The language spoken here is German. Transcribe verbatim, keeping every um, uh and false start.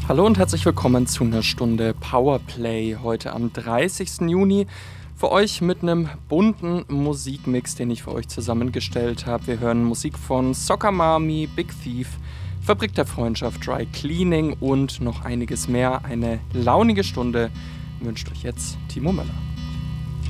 Hallo und herzlich willkommen zu einer Stunde Powerplay heute am dreißigsten Juni. Für euch mit einem bunten Musikmix, den ich für euch zusammengestellt habe. Wir hören Musik von Soccer Mami, Big Thief, Fabrik der Freundschaft, Dry Cleaning und noch einiges mehr. Eine launige Stunde wünscht euch jetzt Timo Möller.